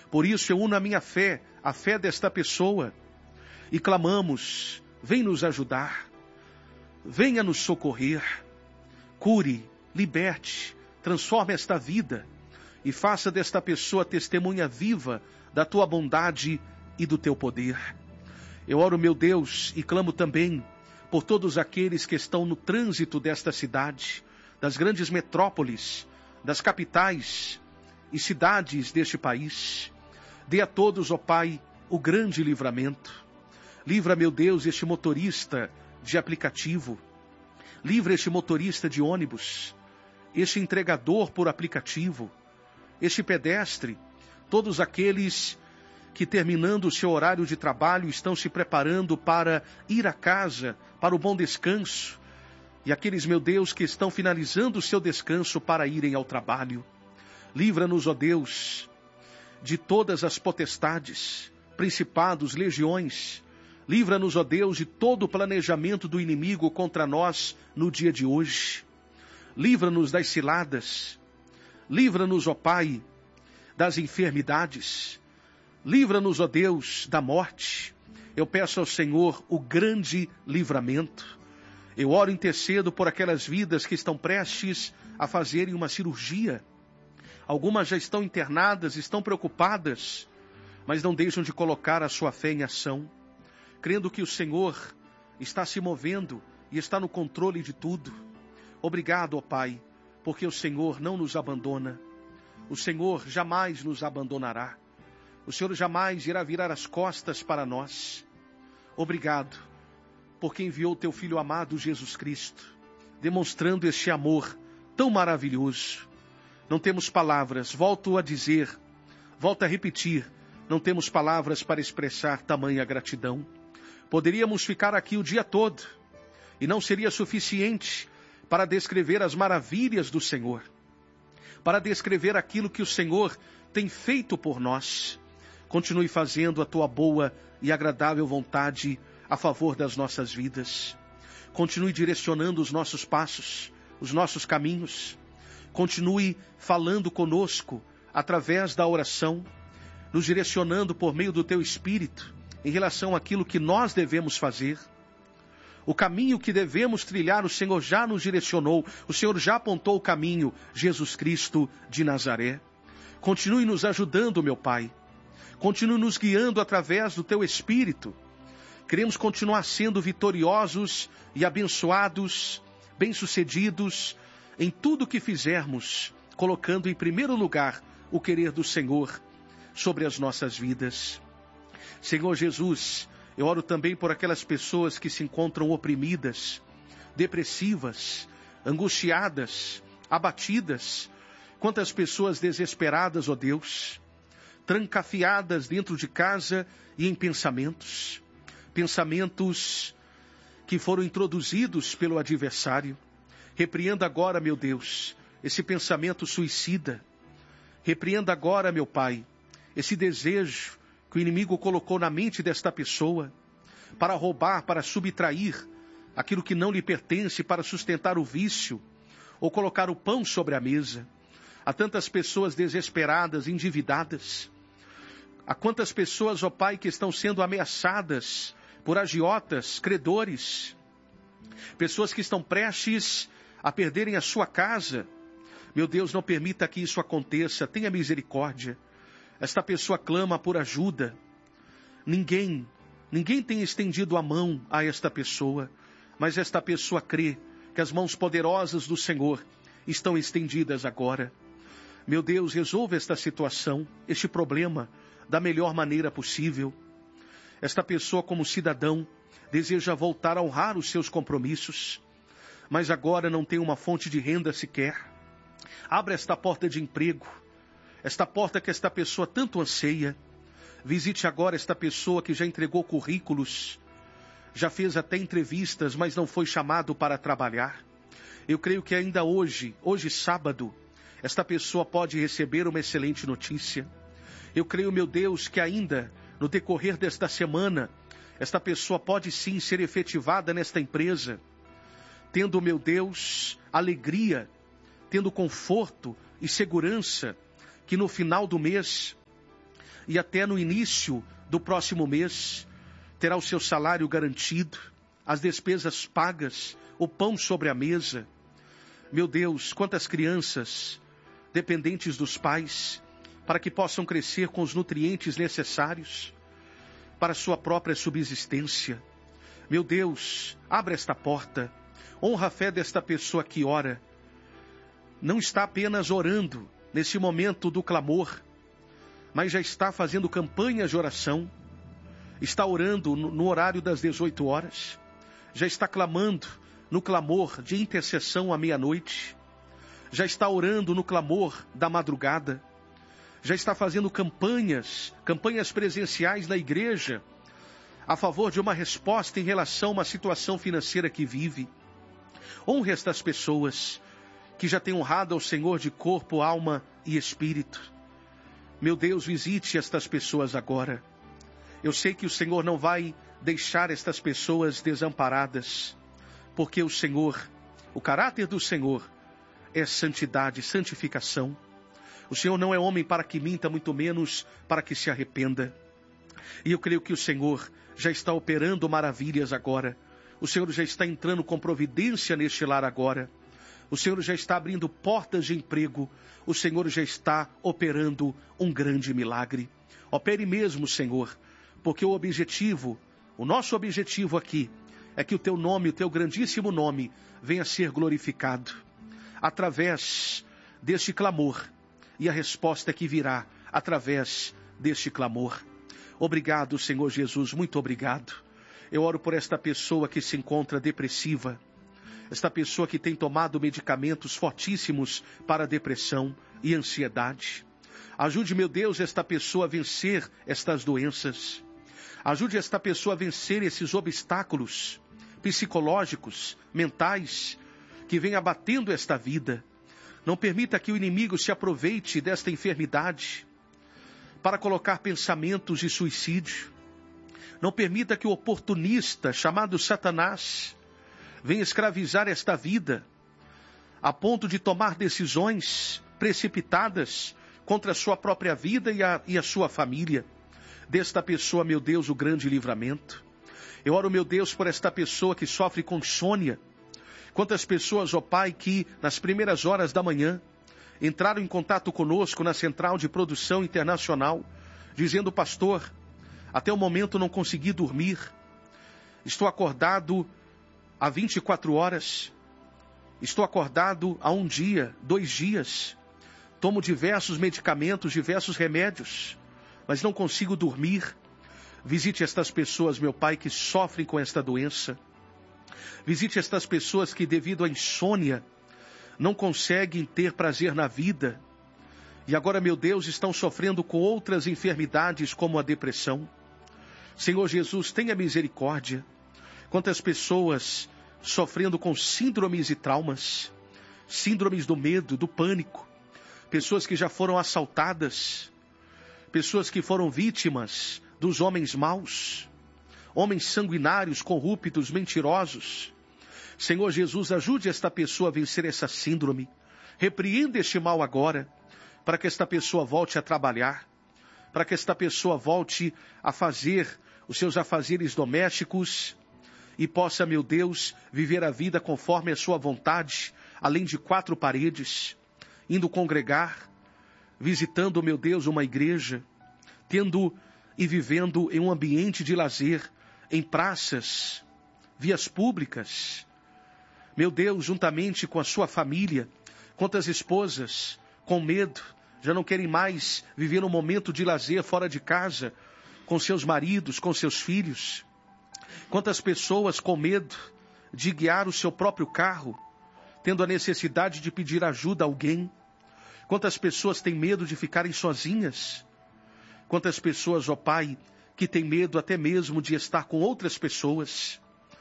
Por isso eu uno a minha fé, a fé desta pessoa, e clamamos: vem nos ajudar, venha nos socorrer, cure, liberte, transforme esta vida e faça desta pessoa testemunha viva da tua bondade e do teu poder. Eu oro, meu Deus, e clamo também por todos aqueles que estão no trânsito desta cidade, das grandes metrópoles, das capitais e cidades deste país. Dê a todos, ó Pai, o grande livramento. Livra, meu Deus, este motorista de aplicativo. Livra este motorista de ônibus, este entregador por aplicativo, este pedestre, todos aqueles que, terminando o seu horário de trabalho, estão se preparando para ir a casa, para o bom descanso, e aqueles, meu Deus, que estão finalizando o seu descanso para irem ao trabalho. Livra-nos, ó Deus, de todas as potestades, principados, legiões. Livra-nos, ó Deus, de todo o planejamento do inimigo contra nós no dia de hoje. Livra-nos das ciladas. Livra-nos, ó Pai, das enfermidades. Livra-nos, ó Deus, da morte. Eu peço ao Senhor o grande livramento. Eu oro e intercedo por aquelas vidas que estão prestes a fazerem uma cirurgia. Algumas já estão internadas, estão preocupadas, mas não deixam de colocar a sua fé em ação, crendo que o Senhor está se movendo e está no controle de tudo. Obrigado, ó Pai, porque o Senhor não nos abandona. O Senhor jamais nos abandonará. O Senhor jamais irá virar as costas para nós. Obrigado, porque enviou o teu Filho amado Jesus Cristo, demonstrando este amor tão maravilhoso. Não temos palavras, volto a dizer, volto a repetir, não temos palavras para expressar tamanha gratidão. Poderíamos ficar aqui o dia todo, e não seria suficiente para descrever as maravilhas do Senhor, para descrever aquilo que o Senhor tem feito por nós. Continue fazendo a tua boa e agradável vontade a favor das nossas vidas. Continue direcionando os nossos passos, os nossos caminhos. Continue falando conosco através da oração, nos direcionando por meio do teu Espírito em relação àquilo que nós devemos fazer. O caminho que devemos trilhar, o Senhor já nos direcionou, o Senhor já apontou o caminho, Jesus Cristo de Nazaré. Continue nos ajudando, meu Pai. Continue nos guiando através do teu Espírito. Queremos continuar sendo vitoriosos e abençoados, bem-sucedidos em tudo que fizermos, colocando em primeiro lugar o querer do Senhor sobre as nossas vidas. Senhor Jesus, eu oro também por aquelas pessoas que se encontram oprimidas, depressivas, angustiadas, abatidas. Quantas pessoas desesperadas, ó Deus, trancafiadas dentro de casa e em pensamentos. Pensamentos que foram introduzidos pelo adversário. Repreenda agora, meu Deus, esse pensamento suicida. Repreenda agora, meu Pai, esse desejo que o inimigo colocou na mente desta pessoa para roubar, para subtrair aquilo que não lhe pertence, para sustentar o vício ou colocar o pão sobre a mesa. Há tantas pessoas desesperadas, endividadas. Há quantas pessoas, ó Pai, que estão sendo ameaçadas por agiotas, credores. Pessoas que estão prestes a perderem a sua casa. Meu Deus, não permita que isso aconteça. Tenha misericórdia. Esta pessoa clama por ajuda. Ninguém tem estendido a mão a esta pessoa, mas esta pessoa crê que as mãos poderosas do Senhor estão estendidas agora. Meu Deus, resolva esta situação, este problema, da melhor maneira possível. Esta pessoa, como cidadão, deseja voltar a honrar os seus compromissos, mas agora não tem uma fonte de renda sequer. Abra esta porta de emprego, esta porta que esta pessoa tanto anseia. Visite agora esta pessoa que já entregou currículos, já fez até entrevistas, mas não foi chamado para trabalhar. Eu creio que ainda hoje sábado, esta pessoa pode receber uma excelente notícia. Eu creio, meu Deus, que ainda no decorrer desta semana, esta pessoa pode sim ser efetivada nesta empresa, tendo, meu Deus, alegria, tendo conforto e segurança, que no final do mês e até no início do próximo mês terá o seu salário garantido, as despesas pagas, o pão sobre a mesa. Meu Deus, quantas crianças dependentes dos pais, para que possam crescer com os nutrientes necessários para a sua própria subsistência. Meu Deus, abre esta porta, honra a fé desta pessoa que ora. Não está apenas orando nesse momento do clamor, mas já está fazendo campanhas de oração, está orando no horário das 18 horas, já está clamando no clamor de intercessão à meia-noite, já está orando no clamor da madrugada, já está fazendo campanhas presenciais na igreja, a favor de uma resposta em relação a uma situação financeira que vive. Honre estas pessoas que já têm honrado ao Senhor de corpo, alma e espírito. Meu Deus, visite estas pessoas agora. Eu sei que o Senhor não vai deixar estas pessoas desamparadas, porque o Senhor, o caráter do Senhor é santidade, santificação. O Senhor não é homem para que minta, muito menos para que se arrependa. E eu creio que o Senhor já está operando maravilhas agora. O Senhor já está entrando com providência neste lar agora. O Senhor já está abrindo portas de emprego. O Senhor já está operando um grande milagre. Opere mesmo, Senhor, porque o nosso objetivo aqui é que o teu nome, o teu grandíssimo nome, venha a ser glorificado através deste clamor. E a resposta que virá através deste clamor. Obrigado, Senhor Jesus, muito obrigado. Eu oro por esta pessoa que se encontra depressiva, esta pessoa que tem tomado medicamentos fortíssimos para a depressão e ansiedade. Ajude, meu Deus, esta pessoa a vencer estas doenças. Ajude esta pessoa a vencer esses obstáculos psicológicos, mentais, que vem abatendo esta vida. Não permita que o inimigo se aproveite desta enfermidade para colocar pensamentos de suicídio. Não permita que o oportunista chamado Satanás venha escravizar esta vida a ponto de tomar decisões precipitadas contra a sua própria vida e a sua família. Desta pessoa, meu Deus, o grande livramento. Eu oro, meu Deus, por esta pessoa que sofre com insônia. Quantas pessoas, ó Pai, que nas primeiras horas da manhã entraram em contato conosco na Central de Produção Internacional, dizendo: pastor, até o momento não consegui dormir, estou acordado há 24 horas, estou acordado há um dia, 2 dias, tomo diversos medicamentos, diversos remédios, mas não consigo dormir. Visite estas pessoas, meu Pai, que sofrem com esta doença. Visite estas pessoas que, devido à insônia, não conseguem ter prazer na vida. E agora, meu Deus, estão sofrendo com outras enfermidades como a depressão. Senhor Jesus, tenha misericórdia. Quantas pessoas sofrendo com síndromes e traumas, síndromes do medo, do pânico, pessoas que já foram assaltadas, pessoas que foram vítimas dos homens maus, homens sanguinários, corruptos, mentirosos. Senhor Jesus, ajude esta pessoa a vencer essa síndrome. Repreenda este mal agora, para que esta pessoa volte a trabalhar, para que esta pessoa volte a fazer os seus afazeres domésticos e possa, meu Deus, viver a vida conforme a sua vontade, além de 4 paredes, indo congregar, visitando, meu Deus, uma igreja, tendo e vivendo em um ambiente de lazer, em praças, vias públicas. Meu Deus, juntamente com a sua família, quantas esposas, com medo, já não querem mais viver um momento de lazer fora de casa, com seus maridos, com seus filhos. Quantas pessoas com medo de guiar o seu próprio carro, tendo a necessidade de pedir ajuda a alguém. Quantas pessoas têm medo de ficarem sozinhas. Quantas pessoas, ó Pai, que têm medo até mesmo de estar com outras pessoas.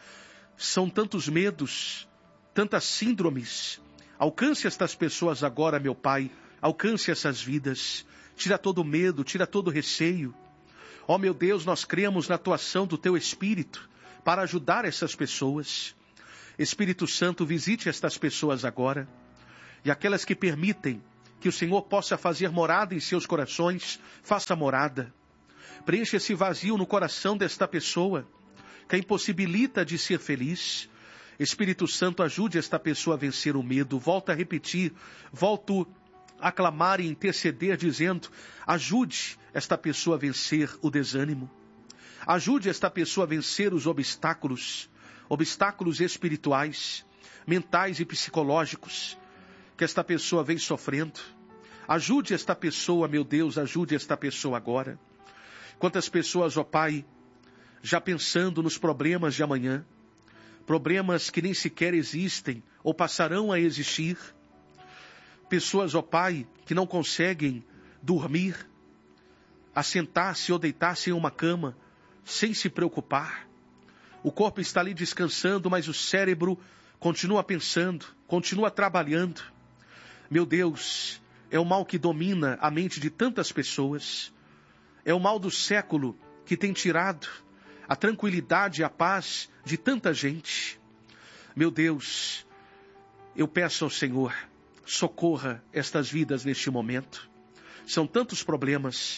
São tantos medos, tantas síndromes. Alcance estas pessoas agora, meu Pai. Alcance essas vidas. Tira todo o medo, tira todo o receio. Ó meu Deus, nós cremos na atuação do Teu Espírito para ajudar essas pessoas. Espírito Santo, visite estas pessoas agora. E aquelas que permitem que o Senhor possa fazer morada em seus corações, faça morada. Preencha esse vazio no coração desta pessoa, que a impossibilita de ser feliz. Espírito Santo, ajude esta pessoa a vencer o medo. Volto a repetir, volto a clamar e interceder, dizendo: ajude esta pessoa a vencer o desânimo. Ajude esta pessoa a vencer os obstáculos espirituais, mentais e psicológicos, que esta pessoa vem sofrendo. Ajude esta pessoa, meu Deus, ajude esta pessoa agora. Quantas pessoas, ó Pai, já pensando nos problemas de amanhã, problemas que nem sequer existem ou passarão a existir. Pessoas, ó Pai, que não conseguem dormir, assentar-se ou deitar-se em uma cama, sem se preocupar. O corpo está ali descansando, mas o cérebro continua pensando, continua trabalhando. Meu Deus, é o mal que domina a mente de tantas pessoas. É o mal do século que tem tirado a tranquilidade e a paz de tanta gente. Meu Deus, eu peço ao Senhor, socorra estas vidas neste momento. São tantos problemas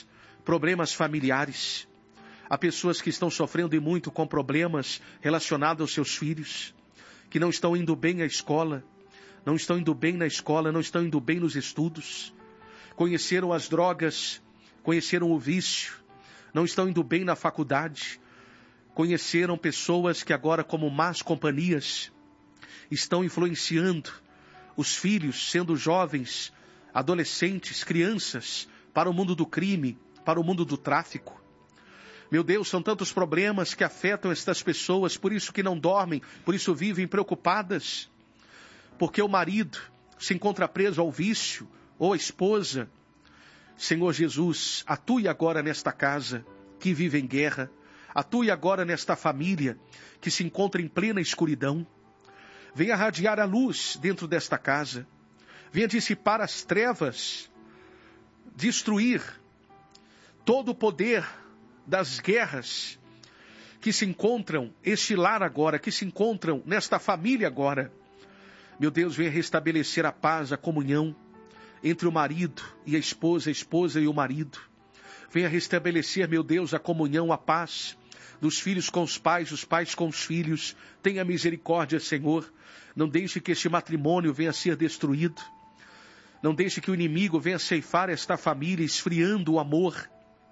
familiares. Há pessoas que estão sofrendo e muito com problemas relacionados aos seus filhos, que não estão indo bem à escola, não estão indo bem na escola, não estão indo bem nos estudos. Conheceram as drogas, conheceram o vício, não estão indo bem na faculdade. Conheceram pessoas que agora, como más companhias, estão influenciando os filhos, sendo jovens, adolescentes, crianças, para o mundo do crime, para o mundo do tráfico. Meu Deus, são tantos problemas que afetam estas pessoas, por isso que não dormem, por isso vivem preocupadas. Porque o marido se encontra preso ao vício, ou a esposa. Senhor Jesus, atue agora nesta casa que vive em guerra. Atue agora nesta família que se encontra em plena escuridão. Venha radiar a luz dentro desta casa. Venha dissipar as trevas, destruir todo o poder das guerras que se encontram, este lar agora, que se encontram nesta família agora. Meu Deus, venha restabelecer a paz, a comunhão entre o marido e a esposa e o marido. Venha restabelecer, meu Deus, a comunhão, a paz dos filhos com os pais com os filhos. Tenha misericórdia, Senhor. Não deixe que este matrimônio venha a ser destruído. Não deixe que o inimigo venha ceifar esta família, esfriando o amor.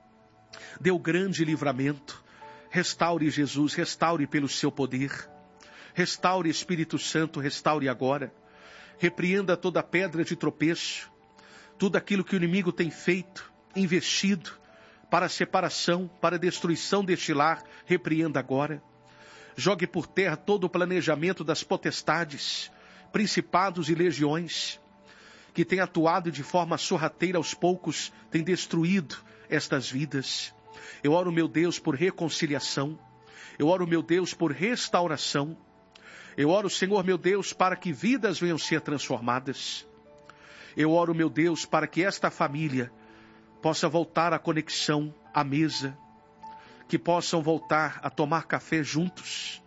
Dê o grande livramento. Restaure, Jesus, restaure pelo seu poder. Restaure, Espírito Santo, restaure agora. Repreenda toda pedra de tropeço. Tudo aquilo que o inimigo tem feito, investido, para a separação, para a destruição deste lar, repreenda agora. Jogue por terra todo o planejamento das potestades, principados e legiões, que tem atuado de forma sorrateira aos poucos, tem destruído estas vidas. Eu oro, meu Deus, por reconciliação. Eu oro, meu Deus, por restauração. Eu oro, Senhor, meu Deus, para que vidas venham ser transformadas. Eu oro, meu Deus, para que esta família possa voltar à conexão, à mesa, que possam voltar a tomar café juntos,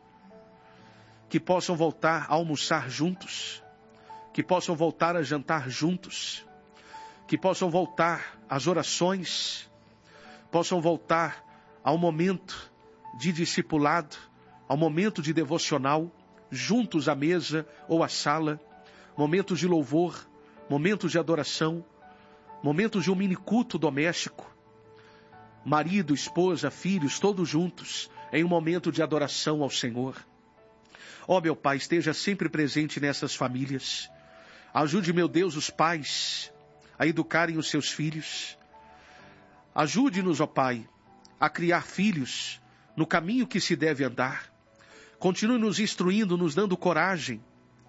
que possam voltar a almoçar juntos, que possam voltar a jantar juntos, que possam voltar às orações, possam voltar ao momento de discipulado, ao momento de devocional, juntos à mesa ou à sala, momentos de louvor, momentos de adoração, momentos de um mini culto doméstico, marido, esposa, filhos, todos juntos, em um momento de adoração ao Senhor. Ó, meu Pai, esteja sempre presente nessas famílias. Ajude, meu Deus, os pais a educarem os seus filhos. Ajude-nos, ó Pai, a criar filhos no caminho que se deve andar. Continue nos instruindo, nos dando coragem,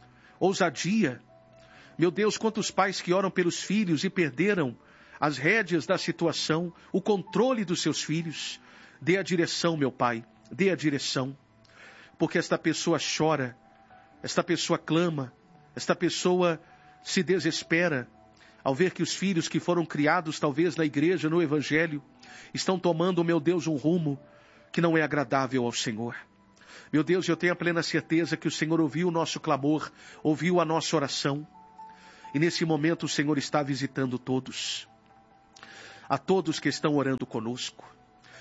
ousadia. Meu Deus, quantos pais que oram pelos filhos e perderam as rédeas da situação, o controle dos seus filhos. Dê a direção, meu Pai, dê a direção. Porque esta pessoa chora, esta pessoa clama, esta pessoa se desespera ao ver que os filhos que foram criados talvez na igreja, no evangelho, estão tomando, meu Deus, um rumo que não é agradável ao Senhor. Meu Deus, eu tenho a plena certeza que o Senhor ouviu o nosso clamor, ouviu a nossa oração. E nesse momento o Senhor está visitando todos. A todos que estão orando conosco.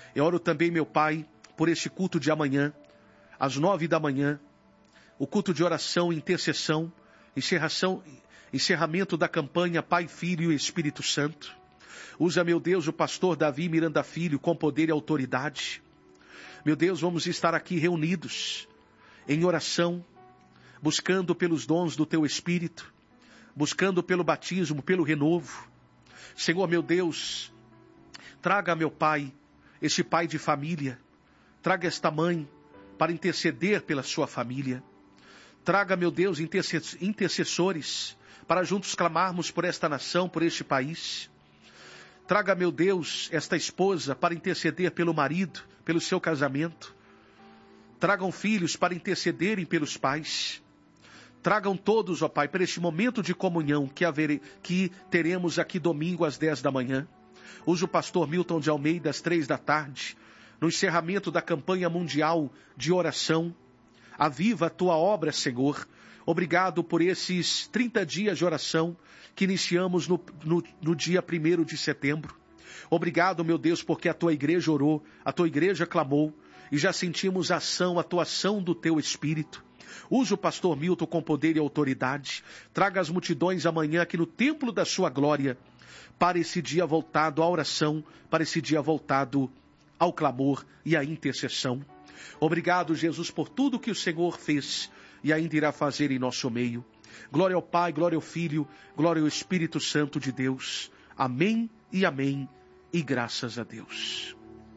Eu oro também, meu Pai, por este culto de amanhã, às 9 da manhã, o culto de oração, intercessão, encerramento da campanha Pai, Filho e Espírito Santo. Usa, meu Deus, o pastor Davi Miranda Filho com poder e autoridade. Meu Deus, vamos estar aqui reunidos em oração, buscando pelos dons do Teu Espírito, buscando pelo batismo, pelo renovo. Senhor, meu Deus, traga, meu Pai, este pai de família, traga esta mãe para interceder pela sua família. Traga, meu Deus, intercessores para juntos clamarmos por esta nação, por este país. Traga, meu Deus, esta esposa para interceder pelo marido, pelo seu casamento. Tragam filhos para intercederem pelos pais. Tragam todos, ó Pai, para este momento de comunhão que teremos aqui domingo às 10 da manhã. Usa o pastor Milton de Almeida às 3 da tarde, no encerramento da campanha mundial de oração. Aviva a tua obra, Senhor. Obrigado por esses 30 dias de oração que iniciamos no dia 1º de setembro. Obrigado, meu Deus, porque a tua igreja orou, a tua igreja clamou e já sentimos a atuação do teu Espírito. Usa o pastor Milton com poder e autoridade. Traga as multidões amanhã aqui no templo da sua glória, para esse dia voltado à oração, para esse dia voltado ao clamor e à intercessão. Obrigado, Jesus, por tudo que o Senhor fez e ainda irá fazer em nosso meio. Glória ao Pai, glória ao Filho, glória ao Espírito Santo de Deus. Amém e amém, e graças a Deus.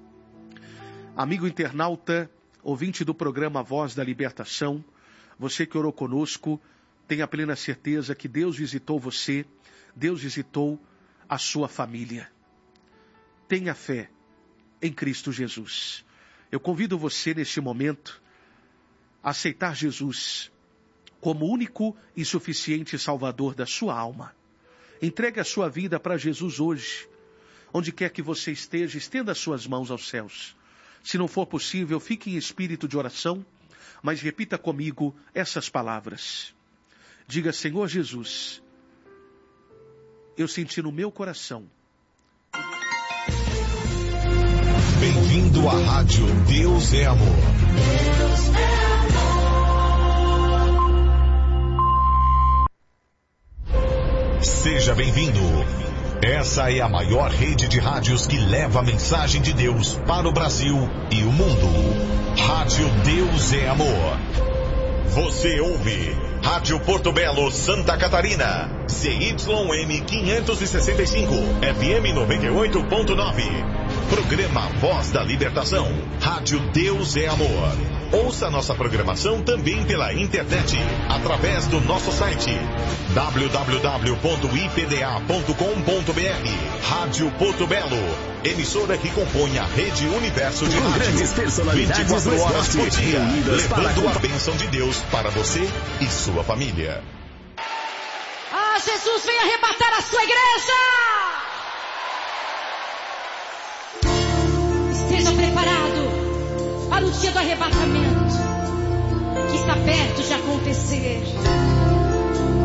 Amigo internauta, ouvinte do programa Voz da Libertação, você que orou conosco, tenha plena certeza que Deus visitou você, Deus visitou a sua família. Tenha fé em Cristo Jesus. Eu convido você neste momento a aceitar Jesus como único e suficiente Salvador da sua alma. Entregue a sua vida para Jesus hoje. Onde quer que você esteja, estenda as suas mãos aos céus. Se não for possível, fique em espírito de oração, mas repita comigo essas palavras. Diga: Senhor Jesus, eu senti no meu coração. Bem-vindo à Rádio Deus é Amor. Deus é amor. Seja bem-vindo. Essa é a maior rede de rádios que leva a mensagem de Deus para o Brasil e o mundo. Rádio Deus é Amor. Você ouve Rádio Porto Belo, Santa Catarina. CYM 565, FM 98.9. Programa Voz da Libertação. Rádio Deus é Amor. Ouça nossa programação também pela internet, através do nosso site www.ipda.com.br. Rádio Porto Belo, emissora que compõe a Rede Universo de Rádio. Grandes personalidades 24 horas por esporte, dia, levando para... a bênção de Deus para você e sua família. Ah, Jesus vem arrebatar a sua igreja! Esteja preparado para o dia do arrebatamento, que está perto de acontecer.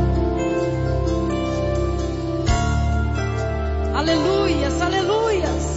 Aleluias, aleluias.